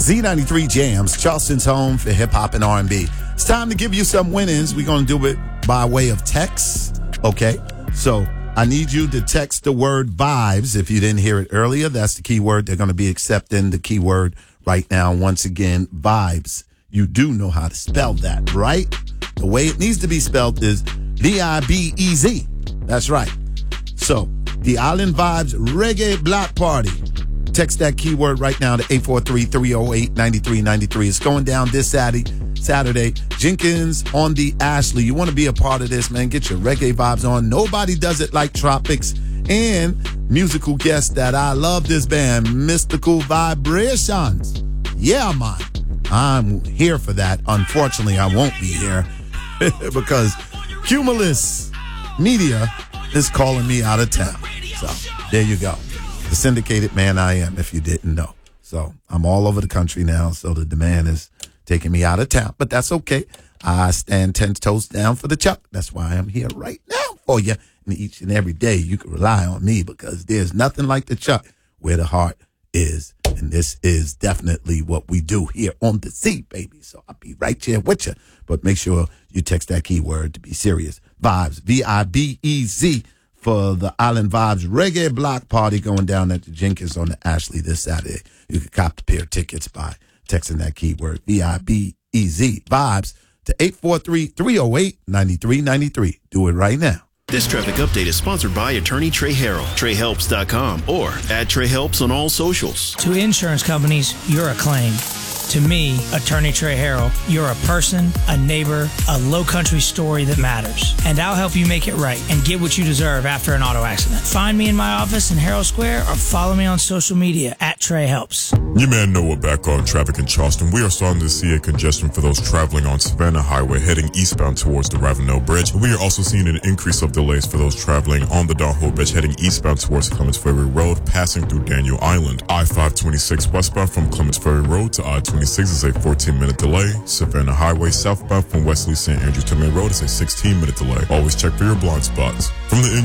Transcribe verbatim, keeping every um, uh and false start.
Z ninety-three Jams, Charleston's home for hip-hop and R and B. It's time to give you some winnings. We're going to do it by way of text, okay? So I need you to text the word vibes. If you didn't hear it earlier, that's the keyword. They're going to be accepting the keyword right now. Once again, vibes. You do know how to spell that, right? The way it needs to be spelled is V I B E Z. That's right. So the Island Vibes Reggae Block Party. Text that keyword right now to eight four three, three oh eight, nine three nine three. It's going down this Saturday. Saturday. Jenkins on the Ashley. You want to be a part of this, man. Get your reggae vibes on. Nobody does it like Tropics. And musical guest that I love this band, Mystical Vibrations. Yeah, man. I'm here for that. Unfortunately, I won't be here because Cumulus Media is calling me out of town. So there you go. The syndicated man I am, if you didn't know. So I'm all over the country now, so the demand is taking me out of town. But that's okay. I stand ten toes down for the Chuck. That's why I'm here right now for you. And each and every day you can rely on me because there's nothing like the Chuck where the heart is. And this is definitely what we do here on the Z, baby. So I'll be right here with you. But make sure you text that keyword to be serious. Vibes, V I B E Z. For the Island Vibes Reggae Block Party going down at the Jenkins on the Ashley this Saturday. You can cop the pair of tickets by texting that keyword V I B E Z Vibes to eight four three, three oh eight, nine three nine three. Do it right now. This traffic update is sponsored by attorney Trey Harrell, trey helps dot com, or at Trey Helps on all socials. To insurance companies, you're a claim. To me, attorney Trey Harrell, you're a person, a neighbor, a low country story that matters. And I'll help you make it right and get what you deserve after an auto accident. Find me in my office in Herald Square or follow me on social media at Trey Helps. You man know we're back on traffic in Charleston. We are starting to see a congestion for those traveling on Savannah Highway heading eastbound towards the Ravenel Bridge. We are also seeing an increase of delays for those traveling on the Don Hope Bridge heading eastbound towards Clements Ferry Road, passing through Daniel Island. I five twenty-six westbound from Clements Ferry Road to I twenty-six is a fourteen minute delay. Savannah Highway southbound from Wesley Saint Andrews to Main Road is a sixteen minute delay. Always check for your blind spots. From the